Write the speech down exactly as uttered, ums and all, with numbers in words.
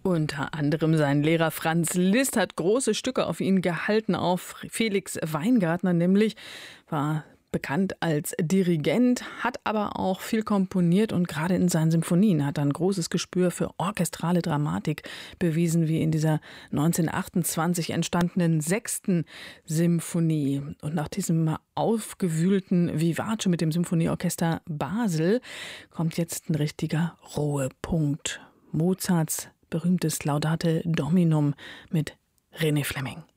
Unter anderem sein Lehrer Franz Liszt hat große Stücke auf ihn gehalten, auf Felix Weingartner nämlich, war bekannt als Dirigent, hat aber auch viel komponiert und gerade in seinen Symphonien hat er ein großes Gespür für orchestrale Dramatik bewiesen, wie in dieser neunzehnhundertachtundzwanzig entstandenen sechsten Symphonie. Und nach diesem aufgewühlten Vivace mit dem Symphonieorchester Basel kommt jetzt ein richtiger Ruhepunkt. Mozarts berühmtes Laudate Dominum mit René Fleming.